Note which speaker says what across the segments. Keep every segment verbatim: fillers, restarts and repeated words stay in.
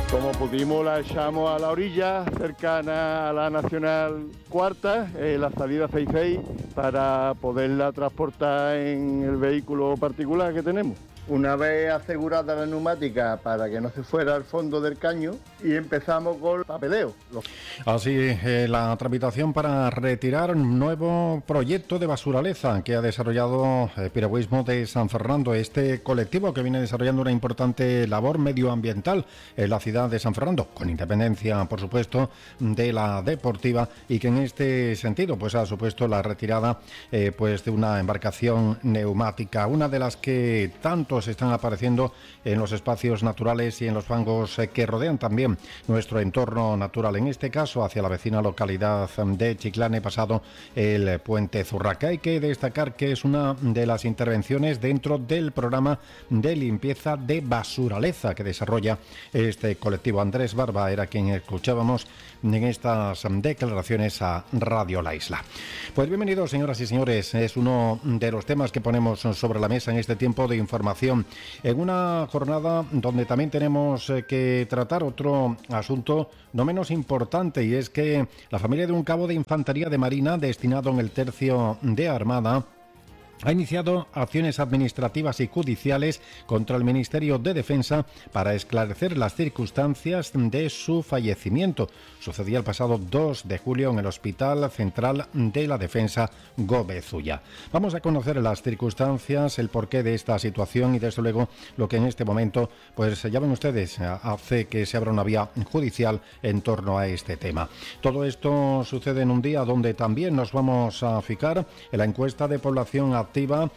Speaker 1: Como pudimos, la echamos a la orilla, cercana a la Nacional Cuarta, eh, la salida seis seis, para poderla transportar en el vehículo particular que tenemos. Una vez asegurada la neumática para que no se fuera al fondo del caño, y empezamos con el papeleo.
Speaker 2: Así, eh, la tramitación para retirar un nuevo proyecto de basuraleza que ha desarrollado el Piragüismo de San Fernando, este colectivo que viene desarrollando una importante labor medioambiental en la ciudad de San Fernando, con independencia, por supuesto, de la deportiva, y que en este sentido pues ha supuesto la retirada eh, pues de una embarcación neumática, una de las que tanto están apareciendo en los espacios naturales y en los fangos que rodean también nuestro entorno natural, en este caso hacia la vecina localidad de Chiclana, pasado el puente Zurraca. Hay que destacar que es una de las intervenciones dentro del programa de limpieza de basuraleza que desarrolla este colectivo. Andrés Barba era quien escuchábamos en estas declaraciones a Radio La Isla. Pues bienvenidos, señoras y señores, es uno de los temas que ponemos sobre la mesa en este tiempo de información, en una jornada donde también tenemos que tratar otro asunto no menos importante, y es que la familia de un cabo de infantería de Marina destinado en el tercio de Armada ha iniciado acciones administrativas y judiciales contra el Ministerio de Defensa para esclarecer las circunstancias de su fallecimiento. Sucedía el pasado dos de julio en el Hospital Central de la Defensa Gómez Ulla. Vamos a conocer las circunstancias, el porqué de esta situación y desde luego lo que en este momento, pues ya ven ustedes, hace que se abra una vía judicial en torno a este tema. Todo esto sucede en un día donde también nos vamos a fijar en la encuesta de población activa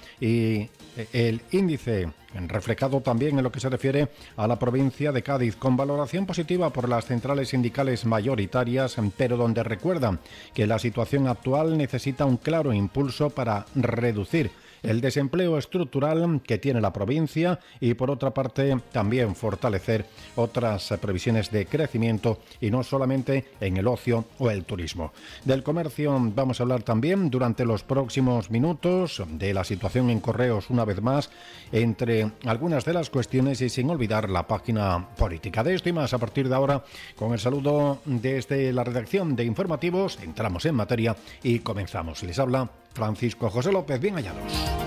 Speaker 2: y el índice reflejado también en lo que se refiere a la provincia de Cádiz, con valoración positiva por las centrales sindicales mayoritarias, pero donde recuerdan que la situación actual necesita un claro impulso para reducir el desempleo estructural que tiene la provincia y, por otra parte, también fortalecer otras previsiones de crecimiento y no solamente en el ocio o el turismo. Del comercio vamos a hablar también durante los próximos minutos, de la situación en correos una vez más, entre algunas de las cuestiones y sin olvidar la página política. De esto y más a partir de ahora, con el saludo desde la redacción de Informativos, entramos en materia y comenzamos. Les habla Francisco José López, bien hallados.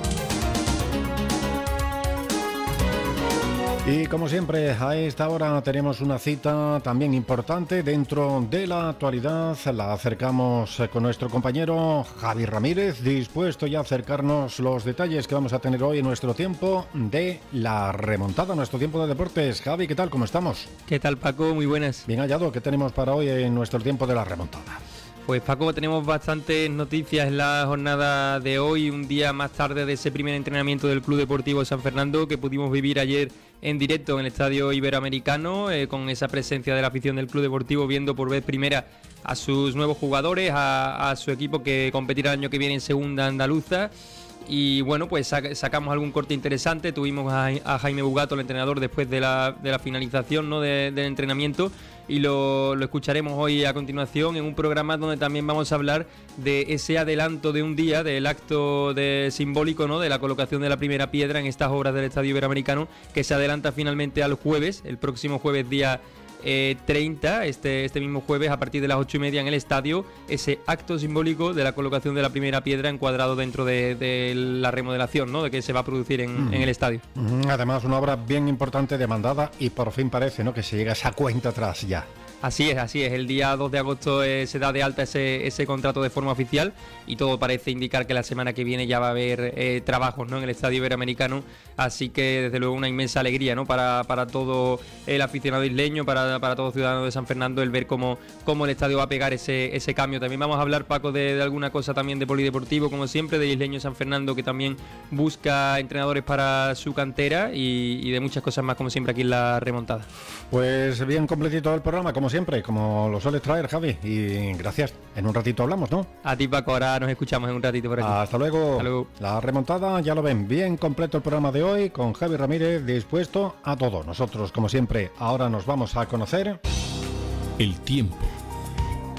Speaker 2: Y como siempre, a esta hora tenemos una cita también importante dentro de la actualidad. La acercamos con nuestro compañero Javi Ramírez, dispuesto ya a acercarnos los detalles que vamos a tener hoy en nuestro tiempo de la remontada, nuestro tiempo de deportes. Javi, ¿qué tal? ¿Cómo estamos?
Speaker 3: ¿Qué tal, Paco? Muy buenas.
Speaker 2: Bien hallado, ¿qué tenemos para hoy en nuestro tiempo de la remontada?
Speaker 3: Pues Paco, tenemos bastantes noticias en la jornada de hoy, un día más tarde de ese primer entrenamiento del Club Deportivo San Fernando que pudimos vivir ayer en directo en el Estadio Iberoamericano, eh, con esa presencia de la afición del Club Deportivo viendo por vez primera a sus nuevos jugadores, a, a su equipo que competirá el año que viene en Segunda Andaluza. Y bueno, pues sac- sacamos algún corte interesante. Tuvimos a, a Jaime Bugato, el entrenador, después de la, de la finalización, ¿no?, de, del entrenamiento, y lo, lo escucharemos hoy a continuación en un programa donde también vamos a hablar de ese adelanto de un día, del acto de simbólico, ¿no?, de la colocación de la primera piedra en estas obras del Estadio Iberoamericano, que se adelanta finalmente al jueves, el próximo jueves día Eh, treinta, este, este mismo jueves a partir de las ocho y media en el estadio, ese acto simbólico de la colocación de la primera piedra encuadrado dentro de, de la remodelación, ¿no?, de que se va a producir en, mm. en el estadio.
Speaker 2: Además, una obra bien importante, demandada, y por fin parece, ¿no?, que se llega a esa cuenta atrás ya.
Speaker 3: Así es, así es. El día dos de agosto eh, se da de alta ese, ese contrato de forma oficial y todo parece indicar que la semana que viene ya va a haber eh, trabajos, ¿no?, en el Estadio Iberoamericano. Así que desde luego una inmensa alegría, ¿no?, para, para todo el aficionado isleño, para, para todo ciudadano de San Fernando, el ver cómo, cómo el estadio va a pegar ese, ese cambio. También vamos a hablar, Paco, de, de alguna cosa también de polideportivo, como siempre, de Isleño San Fernando, que también busca entrenadores para su cantera y, y de muchas cosas más, como siempre, aquí en la remontada.
Speaker 2: Pues bien completito el programa, como siempre, como lo sueles traer, Javi, y gracias. En un ratito hablamos, ¿no?
Speaker 3: A ti, Paco, ahora nos escuchamos en un ratito por aquí.
Speaker 2: Hasta luego.
Speaker 3: Hasta luego.
Speaker 2: La remontada, ya lo ven, bien completo el programa de hoy, con Javi Ramírez dispuesto a todo. Nosotros, como siempre, ahora nos vamos a conocer
Speaker 4: el tiempo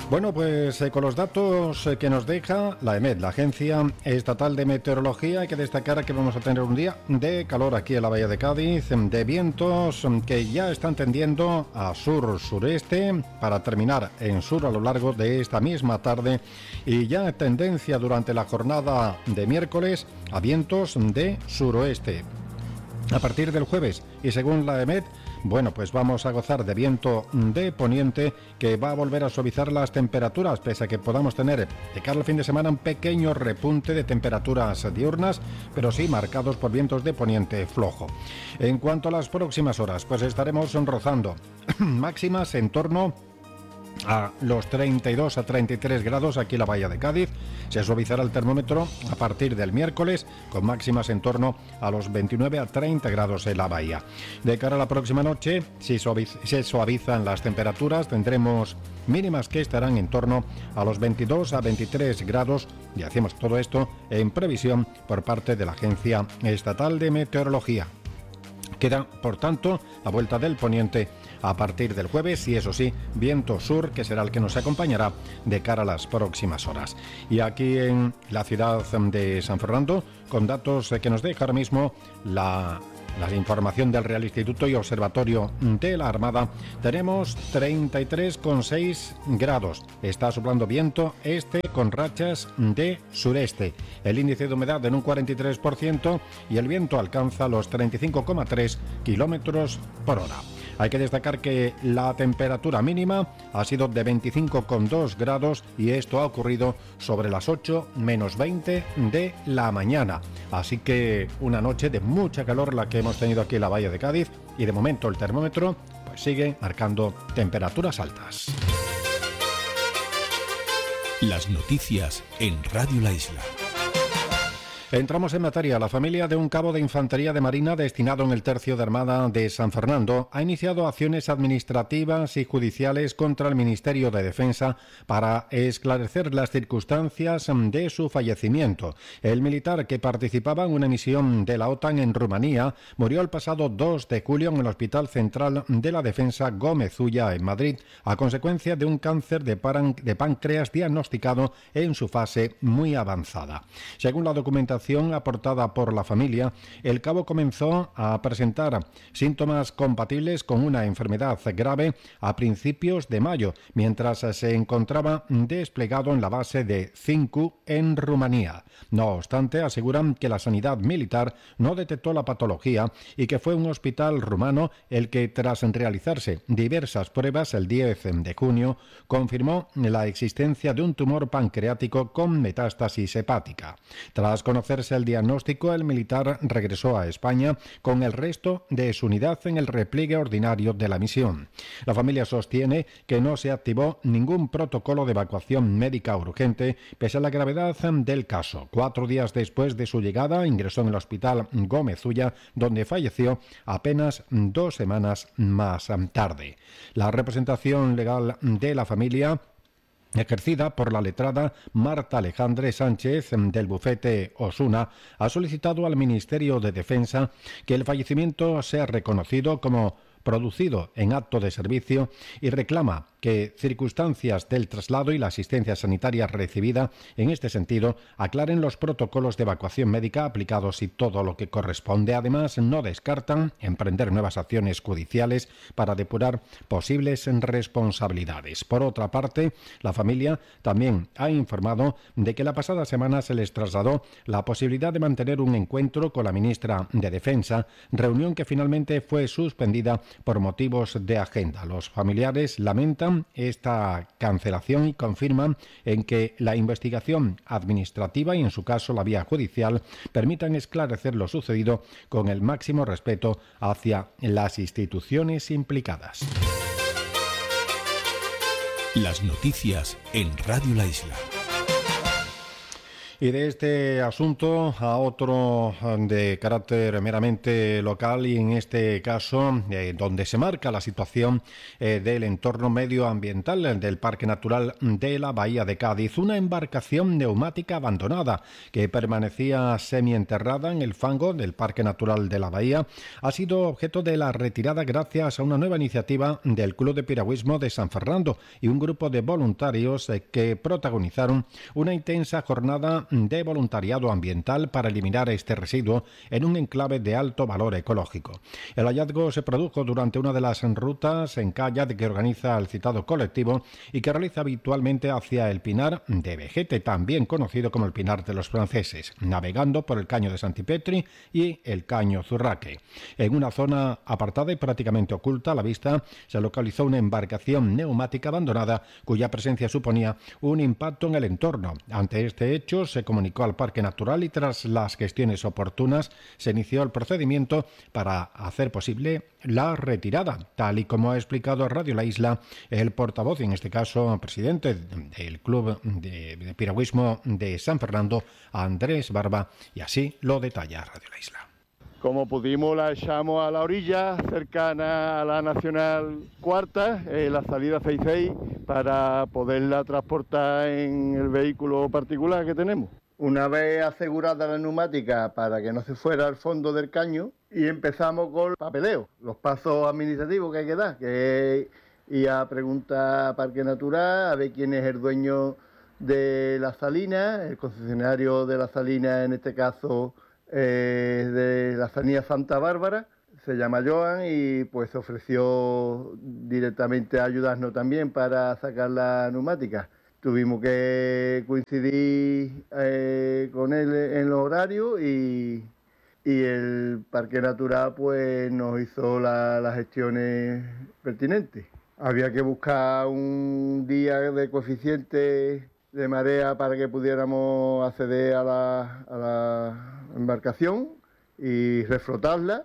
Speaker 2: Bueno, pues eh, con los datos eh, que nos deja la EMET, la Agencia Estatal de Meteorología, hay que destacar que vamos a tener un día de calor aquí en la Bahía de Cádiz, de vientos que ya están tendiendo a sur-sureste para terminar en sur a lo largo de esta misma tarde y ya tendencia durante la jornada de miércoles a vientos de suroeste. A partir del jueves y según la EMET, bueno, pues vamos a gozar de viento de poniente que va a volver a suavizar las temperaturas, pese a que podamos tener de cara al fin de semana un pequeño repunte de temperaturas diurnas, pero sí marcados por vientos de poniente flojo. En cuanto a las próximas horas, pues estaremos rozando máximas en torno a los treinta y dos a treinta y tres grados aquí en la Bahía de Cádiz. Se suavizará el termómetro a partir del miércoles con máximas en torno a los veintinueve a treinta grados en la bahía. De cara a la próxima noche, si suaviz- se suavizan las temperaturas, tendremos mínimas que estarán en torno a los veintidós a veintitrés grados y hacemos todo esto en previsión por parte de la Agencia Estatal de Meteorología. Queda, por tanto, la vuelta del poniente a partir del jueves y, eso sí, viento sur, que será el que nos acompañará de cara a las próximas horas. Y aquí en la ciudad de San Fernando, con datos que nos deja ahora mismo la... La información del Real Instituto y Observatorio de la Armada, tenemos treinta y tres coma seis grados. Está soplando viento este con rachas de sureste. El índice de humedad en un cuarenta y tres por ciento y el viento alcanza los treinta y cinco coma tres kilómetros por hora. Hay que destacar que la temperatura mínima ha sido de veinticinco coma dos grados y esto ha ocurrido sobre las ocho menos veinte de la mañana. Así que una noche de mucha calor la que hemos tenido aquí en la Bahía de Cádiz y de momento el termómetro pues sigue marcando temperaturas altas.
Speaker 4: Las noticias en Radio La Isla.
Speaker 2: Entramos en materia. La familia de un cabo de Infantería de Marina destinado en el Tercio de Armada de San Fernando ha iniciado acciones administrativas y judiciales contra el Ministerio de Defensa para esclarecer las circunstancias de su fallecimiento. El militar, que participaba en una misión de la OTAN en Rumanía, murió el pasado dos de julio en el Hospital Central de la Defensa Gómez Ulla en Madrid a consecuencia de un cáncer de, paran- de páncreas diagnosticado en su fase muy avanzada. Según la documentación aportada por la familia, el cabo comenzó a presentar síntomas compatibles con una enfermedad grave a principios de mayo, mientras se encontraba desplegado en la base de Cincu en Rumanía. No obstante, aseguran que la sanidad militar no detectó la patología y que fue un hospital rumano el que, tras realizarse diversas pruebas el diez de junio, confirmó la existencia de un tumor pancreático con metástasis hepática. Tras conocerse el diagnóstico, el militar regresó a España con el resto de su unidad en el repliegue ordinario de la misión. La familia sostiene que no se activó ningún protocolo de evacuación médica urgente pese a la gravedad del caso. Cuatro días después de su llegada, ingresó en el Hospital Gómez Ulla, donde falleció apenas dos semanas más tarde. La representación legal de la familia, ejercida por la letrada Marta Alejandre Sánchez del bufete Osuna, ha solicitado al Ministerio de Defensa que el fallecimiento sea reconocido como producido en acto de servicio y reclama que circunstancias del traslado y la asistencia sanitaria recibida en este sentido aclaren los protocolos de evacuación médica aplicados y todo lo que corresponde. Además, no descartan emprender nuevas acciones judiciales para depurar posibles responsabilidades. Por otra parte, la familia también ha informado de que la pasada semana se les trasladó la posibilidad de mantener un encuentro con la ministra de Defensa, reunión que finalmente fue suspendida por motivos de agenda. Los familiares lamentan esta cancelación y confirman en que la investigación administrativa y, en su caso, la vía judicial permitan esclarecer lo sucedido con el máximo respeto hacia las instituciones implicadas.
Speaker 4: Las noticias en Radio La Isla.
Speaker 2: Y de este asunto a otro de carácter meramente local y en este caso eh, donde se marca la situación eh, del entorno medioambiental del Parque Natural de la Bahía de Cádiz. Una embarcación neumática abandonada que permanecía semienterrada en el fango del Parque Natural de la Bahía ha sido objeto de la retirada gracias a una nueva iniciativa del Club de Piragüismo de San Fernando y un grupo de voluntarios eh, que protagonizaron una intensa jornada de voluntariado ambiental para eliminar este residuo en un enclave de alto valor ecológico. El hallazgo se produjo durante una de las rutas en kayak que organiza el citado colectivo y que realiza habitualmente hacia el Pinar de Vegete, también conocido como el Pinar de los Franceses, navegando por el Caño de Santipetri y el Caño Zurraque. En una zona apartada y prácticamente oculta a la vista se localizó una embarcación neumática abandonada cuya presencia suponía un impacto en el entorno. Ante este hecho se comunicó al Parque Natural y tras las gestiones oportunas se inició el procedimiento para hacer posible la retirada, tal y como ha explicado a Radio La Isla el portavoz, en este caso presidente del Club de, de Piragüismo de San Fernando, Andrés Barba, y así lo detalla Radio La Isla.
Speaker 1: Como pudimos, la echamos a la orilla, cercana a la Nacional Cuarta, eh, la salida seis seis, para poderla transportar en el vehículo particular que tenemos. Una vez asegurada la neumática para que no se fuera al fondo del caño, y empezamos con el papeleo, los pasos administrativos que hay que dar, que es ir a preguntar a Parque Natural, a ver quién es el dueño de la salina, el concesionario de la salina, en este caso eh, de la salina Santa Bárbara, se llama Joan, y pues se ofreció directamente a ayudarnos también para sacar la neumática. Tuvimos que coincidir eh, con él en los horarios y, y el Parque Natural pues nos hizo la, las gestiones pertinentes. Había que buscar un día de coeficiente de marea para que pudiéramos acceder a la, a la embarcación y reflotarla,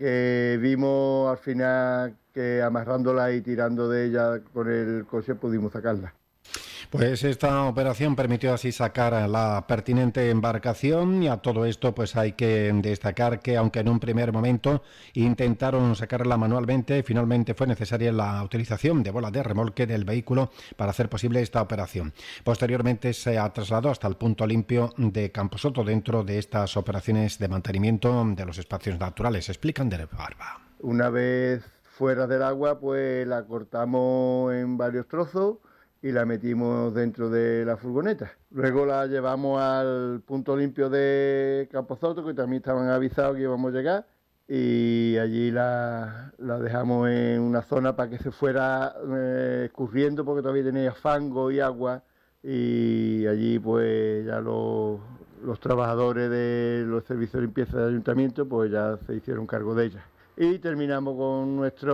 Speaker 1: que vimos al final que amarrándola y tirando de ella con el coche pudimos sacarla.
Speaker 2: Pues esta operación permitió así sacar la pertinente embarcación, y a todo esto pues hay que destacar que aunque en un primer momento intentaron sacarla manualmente, finalmente fue necesaria la utilización de bola de remolque del vehículo para hacer posible esta operación. Posteriormente se ha trasladado hasta el punto limpio de Camposoto dentro de estas operaciones de mantenimiento de los espacios naturales. Explican de Barba.
Speaker 1: Una vez fuera del agua pues la cortamos en varios trozos y la metimos dentro de la furgoneta. Luego la llevamos al punto limpio de Camposoto, que también estaban avisados que íbamos a llegar, y allí la, la dejamos en una zona para que se fuera eh, escurriendo, porque todavía tenía fango y agua, y allí pues ya los, los trabajadores de los servicios de limpieza del ayuntamiento pues ya se hicieron cargo de ella. Y terminamos con nuestra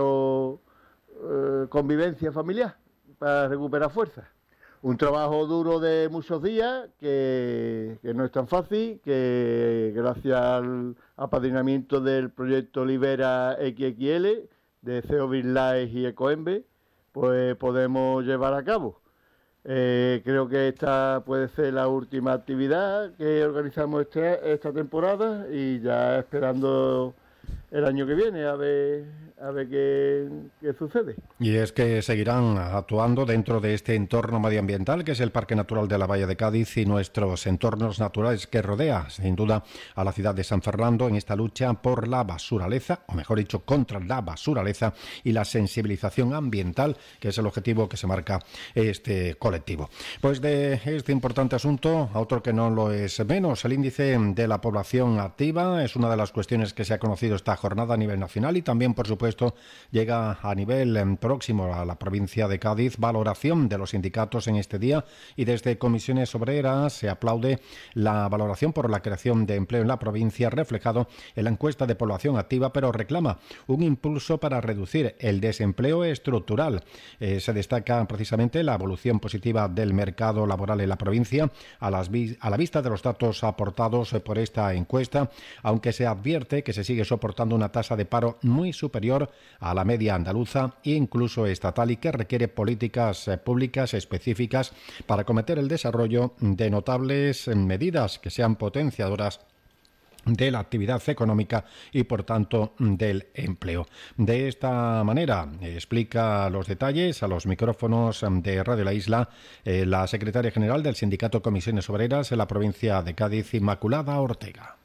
Speaker 1: eh, convivencia familiar para recuperar fuerzas. Un trabajo duro de muchos días, que, que no es tan fácil, que gracias al apadrinamiento del proyecto Libera X X L, de C E O BirdLife y Ecoembe, pues podemos llevar a cabo. Eh, creo que esta puede ser la última actividad que organizamos este, esta temporada, y ya esperando el año que viene a ver a ver qué, qué sucede.
Speaker 2: Y es que seguirán actuando dentro de este entorno medioambiental que es el Parque Natural de la Bahía de Cádiz y nuestros entornos naturales que rodea, sin duda, a la ciudad de San Fernando en esta lucha por la basuraleza, o mejor dicho, contra la basuraleza y la sensibilización ambiental, que es el objetivo que se marca este colectivo. Pues de este importante asunto, a otro que no lo es menos, el índice de la población activa es una de las cuestiones que se ha conocido esta jornada a nivel nacional, y también, por supuesto, llega a nivel eh, próximo a la provincia de Cádiz valoración de los sindicatos en este día, y desde Comisiones Obreras se aplaude la valoración por la creación de empleo en la provincia reflejado en la encuesta de población activa, pero reclama un impulso para reducir el desempleo estructural. Eh, se destaca precisamente la evolución positiva del mercado laboral en la provincia a, las vi- a la vista de los datos aportados eh, por esta encuesta, aunque se advierte que se sigue soportando registrando una tasa de paro muy superior a la media andaluza e incluso estatal, y que requiere políticas públicas específicas para acometer el desarrollo de notables medidas que sean potenciadoras de la actividad económica y, por tanto, del empleo. De esta manera explica los detalles a los micrófonos de Radio La Isla eh, la secretaria general del Sindicato Comisiones Obreras en la provincia de Cádiz, Inmaculada Ortega.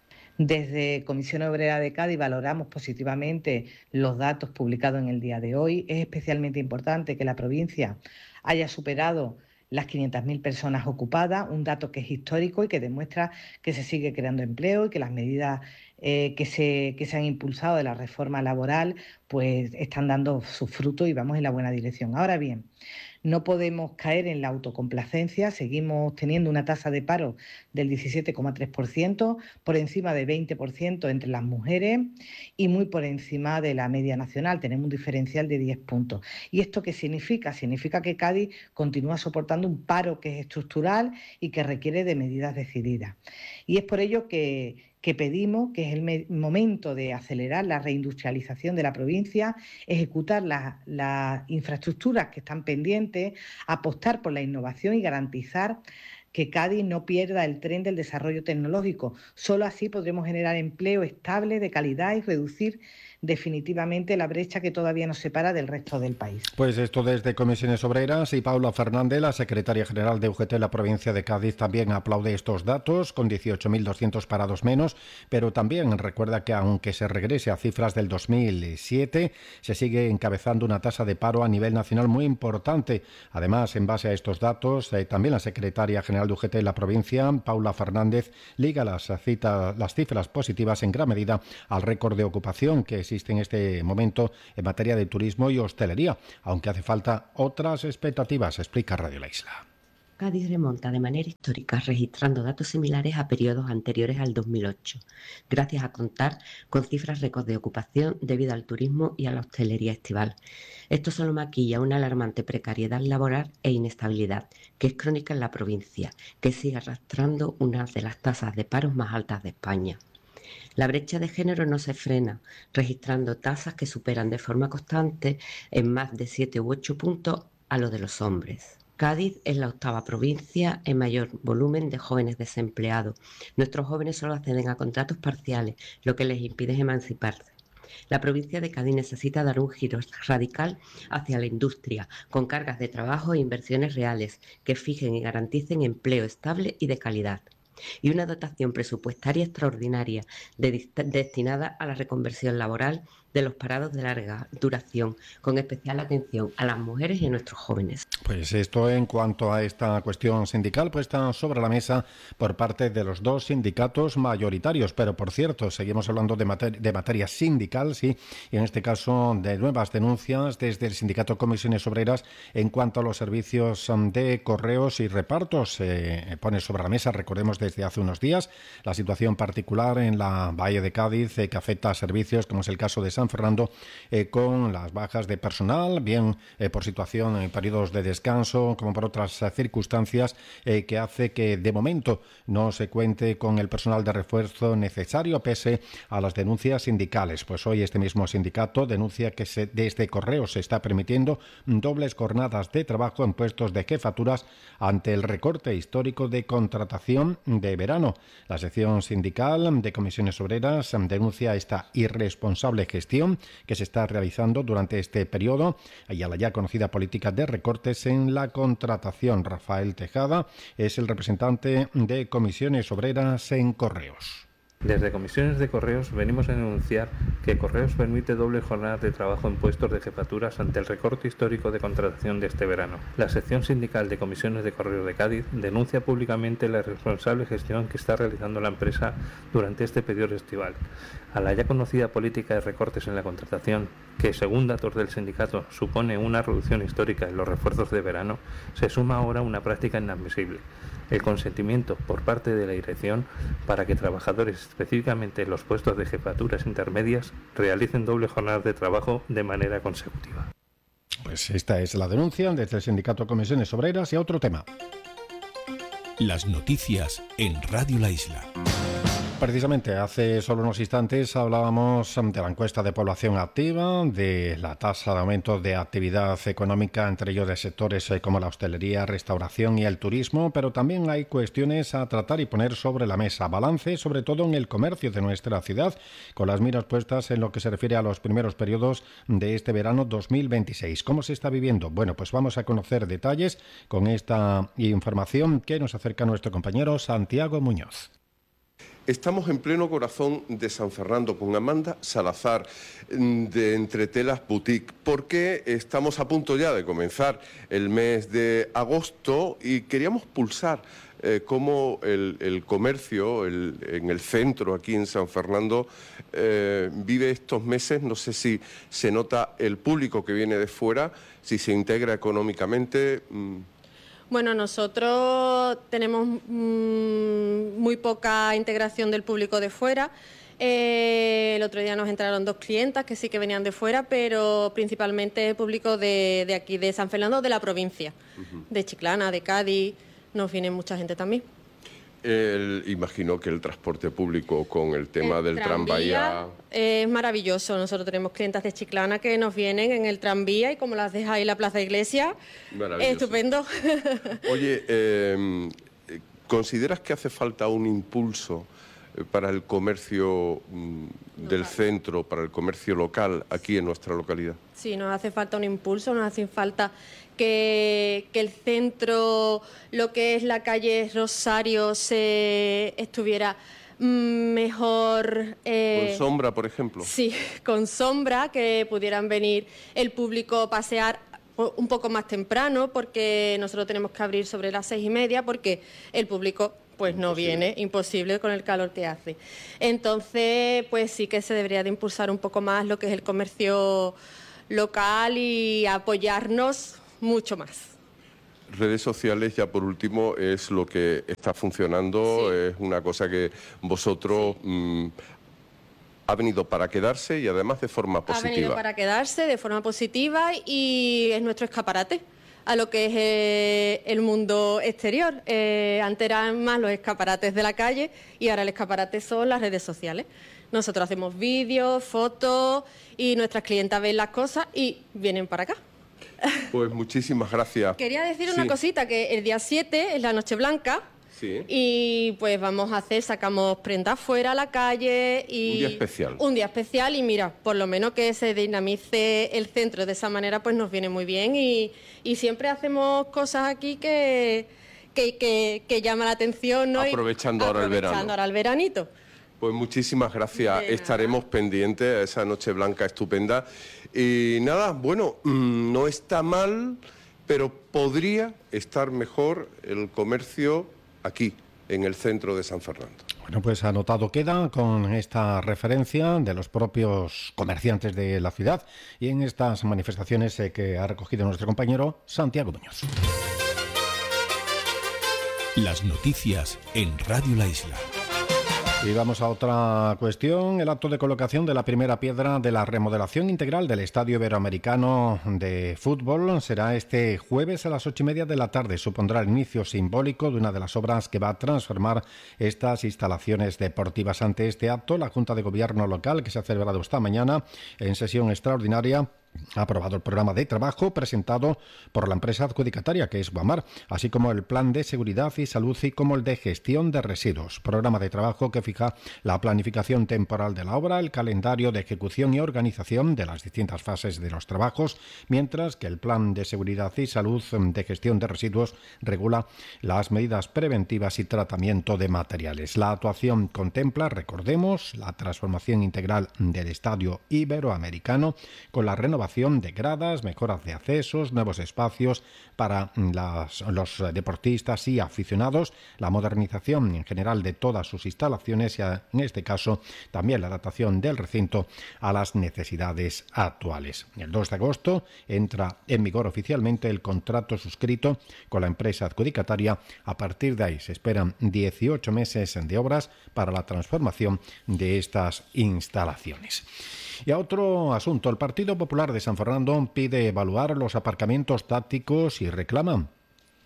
Speaker 5: Desde Comisión Obrera de Cádiz valoramos positivamente los datos publicados en el día de hoy. Es especialmente importante que la provincia haya superado las quinientas mil personas ocupadas, un dato que es histórico y que demuestra que se sigue creando empleo y que las medidas eh, que, se, que se han impulsado de la reforma laboral pues están dando sus frutos y vamos en la buena dirección. Ahora bien, no podemos caer en la autocomplacencia, seguimos teniendo una tasa de paro del diecisiete coma tres por ciento, por encima del veinte por ciento entre las mujeres y muy por encima de la media nacional, tenemos un diferencial de diez puntos. ¿Y esto qué significa? Significa que Cádiz continúa soportando un paro que es estructural y que requiere de medidas decididas. Y es por ello que que pedimos, que es el momento de acelerar la reindustrialización de la provincia, ejecutar las, las infraestructuras que están pendientes, apostar por la innovación y garantizar que Cádiz no pierda el tren del desarrollo tecnológico. Solo así podremos generar empleo estable, de calidad y reducir definitivamente la brecha que todavía nos separa del resto del país.
Speaker 2: Pues esto desde Comisiones Obreras, y Paula Fernández, la secretaria general de U G T en la provincia de Cádiz, también aplaude estos datos, con dieciocho mil doscientos parados menos, pero también recuerda que aunque se regrese a cifras del dos mil siete, se sigue encabezando una tasa de paro a nivel nacional muy importante. Además, en base a estos datos, eh, también la secretaria general de U G T en la provincia, Paula Fernández, liga las, cita, las cifras positivas en gran medida al récord de ocupación que existe en este momento en materia de turismo y hostelería, aunque hace falta otras expectativas, explica Radio La Isla.
Speaker 6: Cádiz remonta de manera histórica, registrando datos similares a periodos anteriores al dos mil ocho, gracias a contar con cifras récord de ocupación debido al turismo y a la hostelería estival. Esto solo maquilla una alarmante precariedad laboral e inestabilidad, que es crónica en la provincia, que sigue arrastrando una de las tasas de paros más altas de España. La brecha de género no se frena, registrando tasas que superan de forma constante en más de siete u ocho puntos a lo de los hombres. Cádiz es la octava provincia en mayor volumen de jóvenes desempleados. Nuestros jóvenes solo acceden a contratos parciales, lo que les impide emanciparse. La provincia de Cádiz necesita dar un giro radical hacia la industria, con cargas de trabajo e inversiones reales que fijen y garanticen empleo estable y de calidad, y una dotación presupuestaria extraordinaria de, destinada a la reconversión laboral de los parados de larga duración, con especial atención a las mujeres y a nuestros jóvenes.
Speaker 2: Pues esto en cuanto a esta cuestión sindical puesta sobre la mesa por parte de los dos sindicatos mayoritarios. Pero, por cierto, seguimos hablando de, mater- de materia sindical, sí, y en este caso de nuevas denuncias desde el sindicato Comisiones Obreras en cuanto a los servicios de correos y repartos. Eh, pone sobre la mesa, recordemos, desde hace unos días, la situación particular en la Bahía de Cádiz eh, que afecta a servicios, como es el caso de San Fernando, eh, con las bajas de personal, bien eh, por situación en periodos de descanso, como por otras eh, circunstancias, eh, que hace que de momento no se cuente con el personal de refuerzo necesario, pese a las denuncias sindicales. Pues hoy este mismo sindicato denuncia que se, desde Correos se está permitiendo dobles jornadas de trabajo en puestos de jefaturas ante el recorte histórico de contratación de verano. La sección sindical de Comisiones Obreras denuncia esta irresponsable gestión que se está realizando durante este periodo y a la ya conocida política de recortes en la contratación. Rafael Tejada es el representante de Comisiones Obreras en Correos.
Speaker 7: Desde Comisiones de Correos venimos a denunciar que Correos permite doble jornadas de trabajo en puestos de jefaturas ante el recorte histórico de contratación de este verano. La sección sindical de Comisiones de Correos de Cádiz denuncia públicamente la irresponsable gestión que está realizando la empresa durante este periodo estival. A la ya conocida política de recortes en la contratación, que según datos del sindicato supone una reducción histórica en los refuerzos de verano, se suma ahora una práctica inadmisible: el consentimiento por parte de la dirección para que trabajadores, específicamente en los puestos de jefaturas intermedias, realicen doble jornada de trabajo de manera consecutiva.
Speaker 2: Pues esta es la denuncia desde el sindicato Comisiones Obreras. Y a otro tema.
Speaker 4: Las noticias en Radio La Isla.
Speaker 2: Precisamente, hace solo unos instantes hablábamos de la encuesta de población activa, de la tasa de aumento de actividad económica, entre ellos de sectores como la hostelería, restauración y el turismo, pero también hay cuestiones a tratar y poner sobre la mesa. Balance, sobre todo en el comercio de nuestra ciudad, con las miras puestas en lo que se refiere a los primeros periodos de este verano dos mil veintiséis. ¿Cómo se está viviendo? Bueno, pues vamos a conocer detalles con esta información que nos acerca nuestro compañero Santiago Muñoz.
Speaker 8: Estamos en pleno corazón de San Fernando con Amanda Salazar de Entretelas Boutique, porque estamos a punto ya de comenzar el mes de agosto y queríamos pulsar eh, cómo el, el comercio el, en el centro, aquí en San Fernando, eh, vive estos meses. No sé si se nota el público que viene de fuera, si se integra económicamente. Mmm.
Speaker 9: Bueno, nosotros tenemos mmm, muy poca integración del público de fuera. Eh, el otro día nos entraron dos clientas que sí que venían de fuera, pero principalmente el público de, de aquí, de San Fernando, de la provincia, uh-huh. de Chiclana, de Cádiz, nos viene mucha gente también.
Speaker 8: El, imagino que el transporte público con el tema el del tranvía
Speaker 9: es maravilloso. Nosotros tenemos clientas de Chiclana que nos vienen en el tranvía y como las deja ahí la Plaza Iglesia, estupendo.
Speaker 8: Oye, eh, ¿consideras que hace falta un impulso para el comercio mm, del centro, para el comercio local aquí en nuestra localidad?
Speaker 9: Sí, nos hace falta un impulso, nos hace falta que, que el centro, lo que es la calle Rosario, se estuviera mejor...
Speaker 8: Eh, ¿Con sombra, por ejemplo?
Speaker 9: Sí, con sombra, que pudieran venir el público a pasear un poco más temprano, porque nosotros tenemos que abrir sobre las seis y media, porque el público pues no imposible. viene, imposible con el calor que hace. Entonces, pues sí que se debería de impulsar un poco más lo que es el comercio local y apoyarnos mucho más.
Speaker 8: Redes sociales, ya por último, es lo que está funcionando, sí. Es una cosa que vosotros... Sí. Mmm, ha venido para quedarse y además de forma positiva.
Speaker 9: Ha venido para quedarse de forma positiva y es nuestro escaparate a lo que es eh, el mundo exterior. Eh, antes eran más los escaparates de la calle y ahora el escaparate son las redes sociales. Nosotros hacemos vídeos, fotos y nuestras clientas ven las cosas y vienen para acá.
Speaker 8: Pues muchísimas gracias.
Speaker 9: Quería decir sí. una cosita, que el día siete es la Noche Blanca.
Speaker 8: Sí.
Speaker 9: Y pues vamos a hacer, sacamos prendas fuera a la calle y...
Speaker 8: Un día especial.
Speaker 9: Un día especial y mira, por lo menos que se dinamice el centro de esa manera, pues nos viene muy bien y, y siempre hacemos cosas aquí que, que, que, que llaman la atención, ¿no?
Speaker 8: Aprovechando y, ahora el verano.
Speaker 9: Aprovechando ahora el veranito.
Speaker 8: Pues muchísimas gracias, estaremos pendientes a esa Noche Blanca estupenda. Y nada, bueno, no está mal, pero podría estar mejor el comercio aquí, en el centro de San Fernando.
Speaker 2: Bueno, pues anotado queda con esta referencia de los propios comerciantes de la ciudad y en estas manifestaciones que ha recogido nuestro compañero Santiago Muñoz.
Speaker 4: Las noticias en Radio La Isla.
Speaker 2: Y vamos a otra cuestión. El acto de colocación de la primera piedra de la remodelación integral del Estadio Iberoamericano de Fútbol será este jueves a las ocho y media de la tarde. Supondrá el inicio simbólico de una de las obras que va a transformar estas instalaciones deportivas. Ante este acto, la Junta de Gobierno local, que se ha celebrado esta mañana en sesión extraordinaria, ha aprobado el programa de trabajo presentado por la empresa adjudicataria, que es Guamar, así como el plan de seguridad y salud y como el de gestión de residuos. Programa de trabajo que fija la planificación temporal de la obra, el calendario de ejecución y organización de las distintas fases de los trabajos, mientras que el plan de seguridad y salud de gestión de residuos regula las medidas preventivas y tratamiento de materiales. La actuación contempla, recordemos, la transformación integral del Estadio Iberoamericano con la renovación de gradas, mejoras de accesos, nuevos espacios para las, los deportistas y aficionados, la modernización en general de todas sus instalaciones y, en este caso, también la adaptación del recinto a las necesidades actuales. El dos de agosto entra en vigor oficialmente el contrato suscrito con la empresa adjudicataria. A partir de ahí se esperan dieciocho meses de obras para la transformación de estas instalaciones. Y a otro asunto, el Partido Popular de San Fernando pide evaluar los aparcamientos tácticos y reclama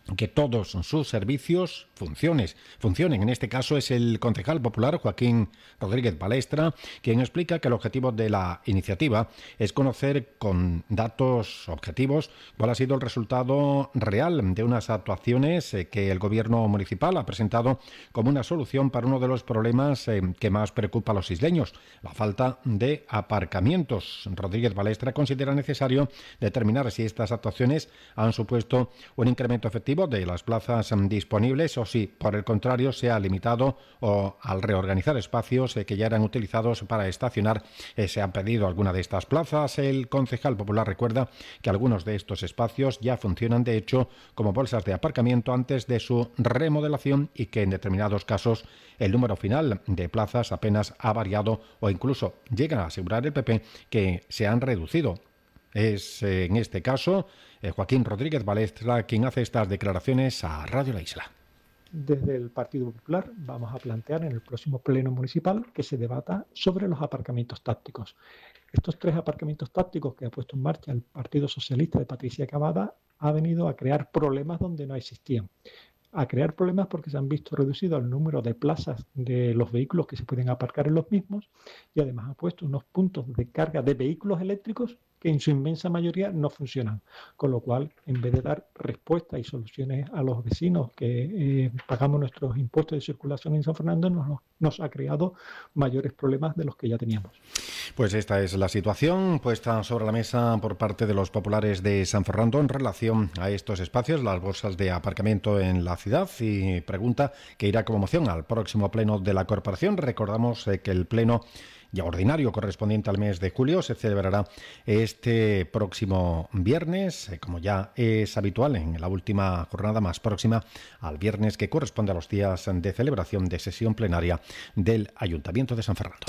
Speaker 2: que todos sus servicios funciones, funcionen. En este caso es el concejal popular Joaquín Rodríguez Balestra quien explica que el objetivo de la iniciativa es conocer con datos objetivos cuál ha sido el resultado real de unas actuaciones que el gobierno municipal ha presentado como una solución para uno de los problemas que más preocupa a los isleños, la falta de aparcamientos. Rodríguez Balestra considera necesario determinar si estas actuaciones han supuesto un incremento efectivo de las plazas disponibles o si, por el contrario, se ha limitado o al reorganizar espacios que ya eran utilizados para estacionar se han perdido alguna de estas plazas. El concejal popular recuerda que algunos de estos espacios ya funcionan de hecho como bolsas de aparcamiento antes de su remodelación y que en determinados casos el número final de plazas apenas ha variado o incluso llegan a asegurar el P P que se han reducido. Es eh, en este caso eh, Joaquín Rodríguez Balestra quien hace estas declaraciones a Radio La Isla.
Speaker 10: Desde el Partido Popular vamos a plantear en el próximo pleno municipal que se debata sobre los aparcamientos tácticos. Estos tres aparcamientos tácticos que ha puesto en marcha el Partido Socialista de Patricia Cavada ha venido a crear problemas donde no existían. A crear problemas porque se han visto reducido el número de plazas de los vehículos que se pueden aparcar en los mismos y además ha puesto unos puntos de carga de vehículos eléctricos que en su inmensa mayoría no funcionan, con lo cual en vez de dar respuesta y soluciones a los vecinos que eh, pagamos nuestros impuestos de circulación en San Fernando, nos, nos ha creado mayores problemas de los que ya teníamos.
Speaker 2: Pues esta es la situación puesta sobre la mesa por parte de los populares de San Fernando en relación a estos espacios, las bolsas de aparcamiento en la ciudad, y pregunta que irá como moción al próximo pleno de la corporación. Recordamos eh, que el pleno ya ordinario correspondiente al mes de julio se celebrará este próximo viernes, eh, como ya es habitual en la última jornada más próxima al viernes que corresponde a los días de celebración de sesión plenaria del Ayuntamiento de San Fernando.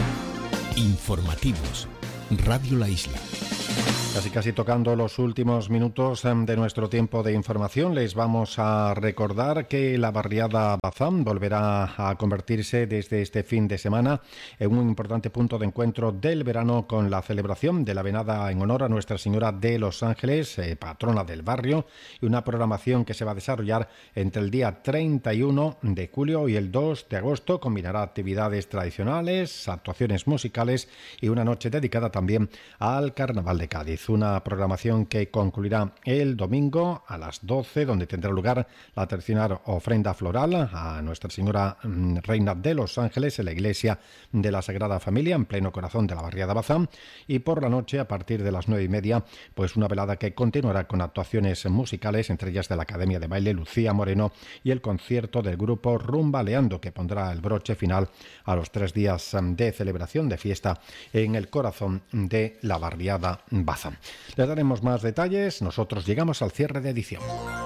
Speaker 4: Informativos, Radio La Isla.
Speaker 2: Casi casi tocando los últimos minutos de nuestro tiempo de información, les vamos a recordar que la barriada Bazán volverá a convertirse desde este fin de semana en un importante punto de encuentro del verano con la celebración de la venada en honor a Nuestra Señora de los Ángeles, eh, patrona del barrio, y una programación que se va a desarrollar entre el día treinta y uno de julio y el dos de agosto. Combinará actividades tradicionales, actuaciones musicales y una noche dedicada también al Carnaval de Cádiz. Una programación que concluirá el domingo a las doce, donde tendrá lugar la tradicional ofrenda floral a Nuestra Señora Reina de los Ángeles en la iglesia de la Sagrada Familia, en pleno corazón de la barriada Bazán. Y por la noche, a partir de las nueve y media, pues una velada que continuará con actuaciones musicales, entre ellas de la Academia de Baile Lucía Moreno y el concierto del grupo Rumbaleando, que pondrá el broche final a los tres días de celebración de fiesta en el corazón de la barriada Bazán. Les daremos más detalles. Nosotros llegamos al cierre de edición.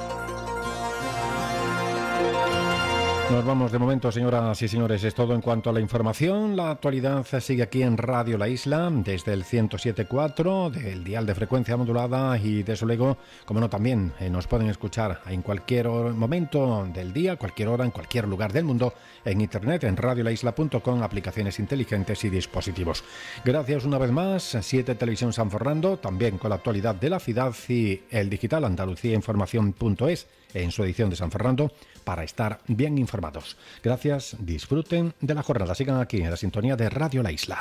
Speaker 2: Nos vamos de momento, señoras y señores. Es todo en cuanto a la información. La actualidad sigue aquí en Radio La Isla, desde el ciento siete punto cuatro del dial de frecuencia modulada, y desde luego, como no, también eh, nos pueden escuchar en cualquier momento del día, cualquier hora, en cualquier lugar del mundo, en internet, en radio la isla punto com, aplicaciones inteligentes y dispositivos. Gracias una vez más. siete Televisión San Fernando, también con la actualidad de la ciudad, y el digital andalucía información punto es en su edición de San Fernando, para estar bien informados. Gracias, disfruten de la jornada. Sigan aquí en la sintonía de Radio La Isla.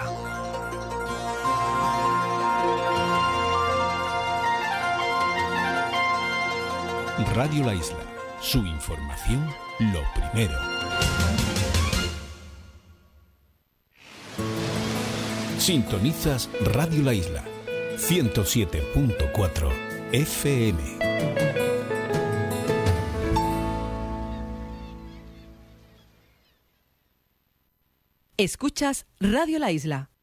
Speaker 4: Radio La Isla, su información, lo primero. Sintonizas Radio La Isla, ciento siete punto cuatro F M.
Speaker 11: Escuchas Radio La Isla.